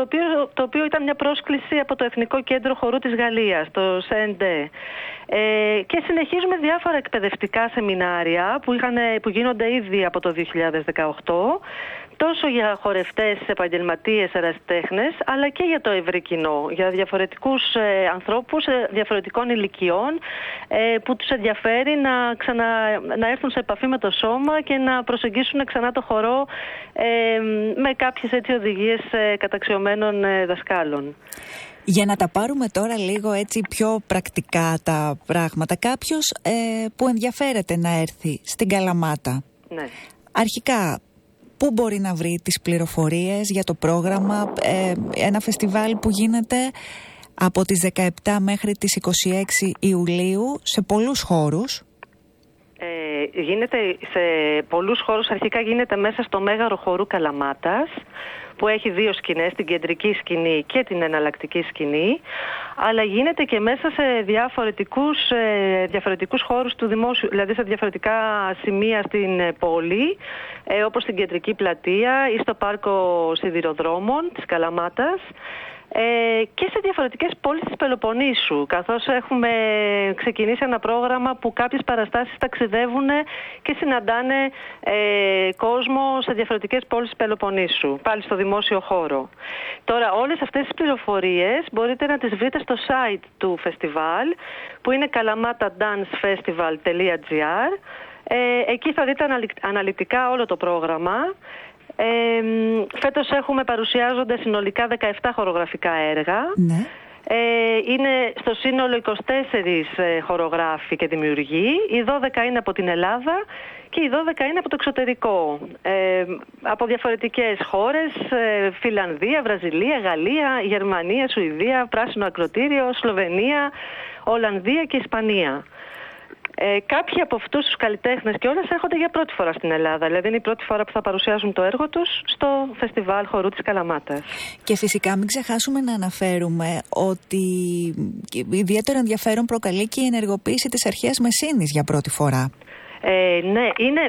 το οποίο ήταν μια πρόσκληση από το Εθνικό Κέντρο Χορού της Γαλλίας, το ΣΕΝΤΕ. Και συνεχίζουμε διάφορα εκπαιδευτικά σεμινάρια που γίνονται ήδη από το 2018, τόσο για χορευτές, επαγγελματίες, ερασιτέχνες, αλλά και για το ευρύ κοινό, για διαφορετικούς ανθρώπους διαφορετικών ηλικιών που τους ενδιαφέρει να έρθουν σε επαφή με το σώμα και να προσεγγίσουν ξανά το χορό με κάποιες έτσι οδηγίες καταξιωμένων δασκάλων. Για να τα πάρουμε τώρα λίγο έτσι πιο πρακτικά τα πράγματα, κάποιος που ενδιαφέρεται να έρθει στην Καλαμάτα, ναι. Αρχικά πού μπορεί να βρει τις πληροφορίες για το πρόγραμμα, ένα φεστιβάλ που γίνεται από τις 17 μέχρι τις 26 Ιουλίου σε πολλούς χώρους? Γίνεται σε πολλούς χώρους. Αρχικά γίνεται μέσα στο Μέγαρο Χορού Καλαμάτας, που έχει 2 σκηνές, την κεντρική σκηνή και την εναλλακτική σκηνή, αλλά γίνεται και μέσα σε διαφορετικούς χώρους του δημόσιου, δηλαδή σε διαφορετικά σημεία στην πόλη, όπως στην κεντρική πλατεία ή στο πάρκο σιδηροδρόμων της Καλαμάτας, και σε διαφορετικές πόλεις της Πελοποννήσου, καθώς έχουμε ξεκινήσει ένα πρόγραμμα που κάποιες παραστάσεις ταξιδεύουν και συναντάνε κόσμο σε διαφορετικές πόλεις της Πελοποννήσου, πάλι στο δημόσιο χώρο. Τώρα, όλες αυτές τις πληροφορίες μπορείτε να τις βρείτε στο site του φεστιβάλ, που είναι kalamataDanceFestival.gr. Εκεί θα δείτε αναλυτικά όλο το πρόγραμμα. Φέτος παρουσιάζονται συνολικά 17 χορογραφικά έργα. Ναι. Είναι στο σύνολο 24 χορογράφοι και δημιουργοί. Οι 12 είναι από την Ελλάδα και οι 12 είναι από το εξωτερικό. Από διαφορετικές χώρες, Φιλανδία, Βραζιλία, Γαλλία, Γερμανία, Σουηδία, Πράσινο Ακροτήριο, Σλοβενία, Ολλανδία και Ισπανία. Κάποιοι από αυτούς τους καλλιτέχνες και όλες έρχονται για πρώτη φορά στην Ελλάδα. Δηλαδή είναι η πρώτη φορά που θα παρουσιάσουν το έργο τους στο Φεστιβάλ Χορού της Καλαμάτας. Και φυσικά μην ξεχάσουμε να αναφέρουμε ότι ιδιαίτερο ενδιαφέρον προκαλεί και η ενεργοποίηση της αρχαίας Μεσίνης για πρώτη φορά. Ναι,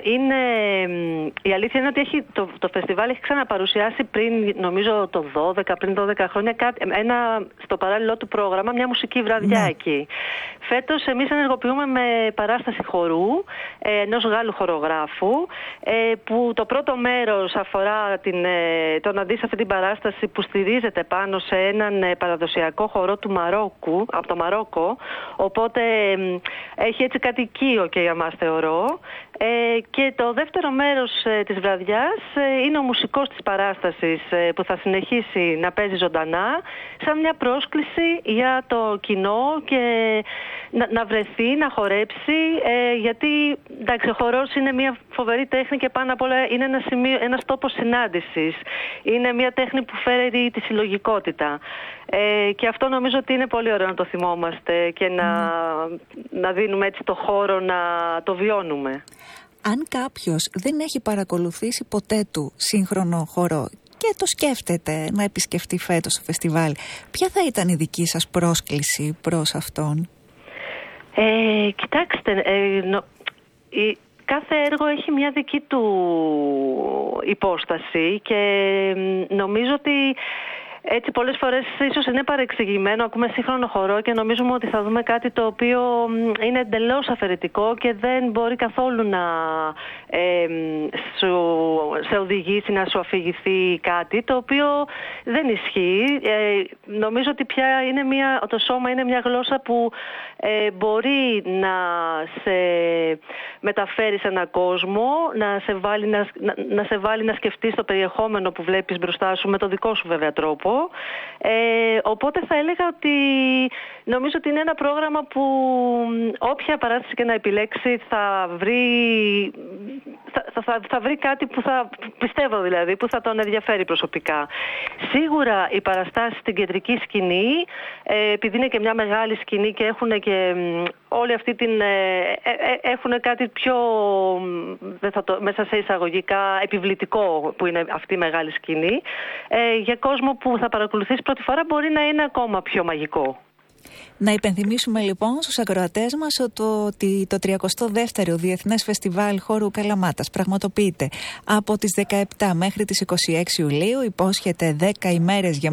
η αλήθεια είναι ότι το φεστιβάλ έχει ξαναπαρουσιάσει πριν 12 χρόνια στο παράλληλό του πρόγραμμα μια μουσική βραδιά, ναι. Εκεί. Φέτος εμείς ενεργοποιούμε με παράσταση χορού ενός Γάλλου χορογράφου, που το πρώτο μέρος αφορά το να δεις αυτή την παράσταση που στηρίζεται πάνω σε έναν παραδοσιακό χορό από το Μαρόκο, οπότε έχει έτσι κάτι οικείο και για μας, θεωρώ. Και το δεύτερο μέρος της βραδιάς είναι ο μουσικός της παράστασης, που θα συνεχίσει να παίζει ζωντανά σαν μια πρόσκληση για το κοινό και να βρεθεί, να χορέψει, γιατί εντάξει, ο χορός είναι μια φοβερή τέχνη και πάνω απ' όλα είναι ένας τόπος συνάντησης. Είναι μια τέχνη που φέρει τη συλλογικότητα. Και αυτό νομίζω ότι είναι πολύ ωραίο να το θυμόμαστε και να δίνουμε έτσι το χώρο να το βιώνουμε. Αν κάποιος δεν έχει παρακολουθήσει ποτέ του σύγχρονο χορό και το σκέφτεται να επισκεφτεί φέτος το φεστιβάλ, ποια θα ήταν η δική σας πρόσκληση προς αυτόν? Κοιτάξτε, κάθε έργο έχει μια δική του υπόσταση και νομίζω ότι έτσι πολλές φορές ίσως είναι παρεξηγημένο, ακούμε σύγχρονο χορό και νομίζουμε ότι θα δούμε κάτι το οποίο είναι εντελώς αφαιρετικό και δεν μπορεί καθόλου να σε οδηγήσει, να σου αφηγηθεί κάτι το οποίο δεν ισχύει. Νομίζω ότι πια το σώμα είναι μια γλώσσα που μπορεί να σε μεταφέρει σε έναν κόσμο, να σε βάλει να σκεφτείς το περιεχόμενο που βλέπεις μπροστά σου με το δικό σου βέβαια τρόπο. Οπότε θα έλεγα ότι νομίζω ότι είναι ένα πρόγραμμα που όποια παράσταση και να επιλέξει θα βρει κάτι που πιστεύω δηλαδή, που θα τον ενδιαφέρει προσωπικά. Σίγουρα οι παραστάσεις στην κεντρική σκηνή, επειδή είναι και μια μεγάλη σκηνή και έχουν και όλη αυτή έχουν κάτι πιο μέσα σε εισαγωγικά επιβλητικό που είναι αυτή η μεγάλη σκηνή, για κόσμο που θα παρακολουθήσει πρώτη φορά μπορεί να είναι ακόμα πιο μαγικό. Να υπενθυμίσουμε λοιπόν στους ακροατές μας ότι το 32ο Διεθνές Φεστιβάλ Χορού Καλαμάτας πραγματοποιείται από τις 17 μέχρι τις 26 Ιουλίου. Υπόσχεται 10 ημέρες για